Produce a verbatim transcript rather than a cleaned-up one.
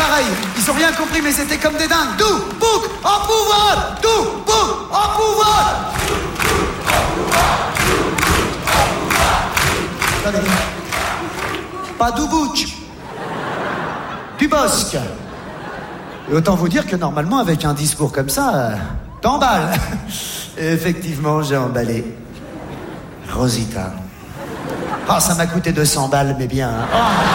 pareil, ils ont rien compris, mais c'était comme des dingues. Dou, bouc, en pouvoir. Dou, bouc, en pouvoir. Attendez. Pas du bouc. Du bosque. Et autant vous dire que normalement, avec un discours comme ça, euh, t'emballes. Et effectivement, j'ai emballé. Rosita. Oh, ça m'a coûté deux cents balles, mais bien. Hein. Oh.